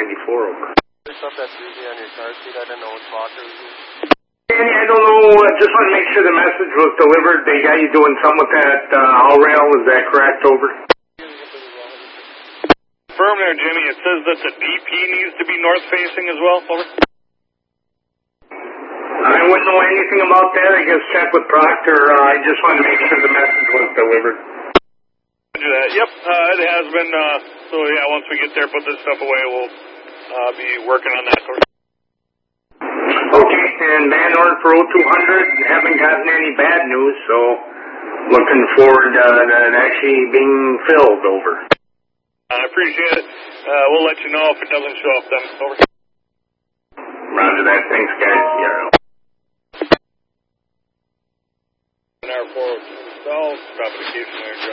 over. There's stuff that's usually on your car seat. I didn't know what spot it was. Danny, I don't know. Just want to make sure the message was delivered. They got you doing something with that all rail. Is that correct? Over. Firm there, Jimmy. It says that the DP needs to be north facing as well. Over. I wouldn't know anything about that. I guess check with Proctor. I just wanted to make sure the message was delivered. Yep, it has been. So yeah, once we get there, put this stuff away, we'll be working on that. Okay, and man order for 0200. Haven't gotten any bad news, so looking forward to that actually being filled. Over. I appreciate it. We'll let you know if it doesn't show up then. Over. Roger that. Thanks, guys. Yeah. Our 402 south, traffic there.